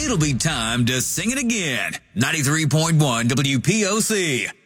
it'll be time to sing it again. 93.1 WPOC.